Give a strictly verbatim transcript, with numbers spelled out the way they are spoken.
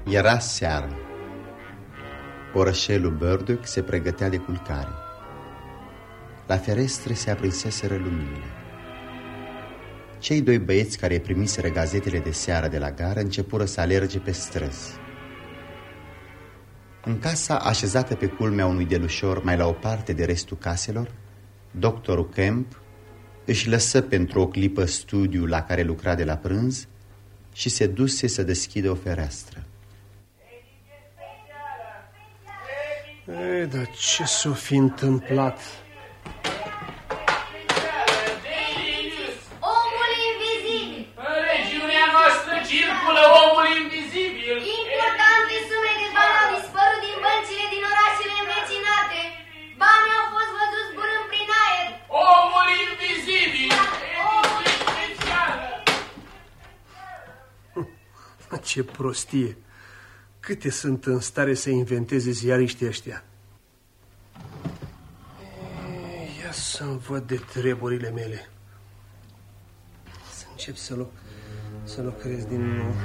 Era seară. Orășelul Burdock se pregătea de culcare. La ferestre se aprinseseră luminile. Cei doi băieți care primiseră gazetele de seară de la gară începură să alerge pe străzi. În casa așezată pe culmea unui delușor mai la o parte de restul caselor, doctorul Kemp își lăsă pentru o clipă studiul la care lucra de la prânz și se duse să deschidă o fereastră. Ei, dar ce s-o fi întâmplat? Omul invizibil! În regiunea noastră circulă omul invizibil! Importante sume de bani au dispărut din băncile din orașele învecinate. Banii au fost văzuți zburând prin aer. Omul invizibil! Ediție specială! Ce prostie! Câte sunt în stare să inventeze ziariștii ăștia? Ia să-mi văd de treburile mele. Să încep să, lu să lucrez din nou.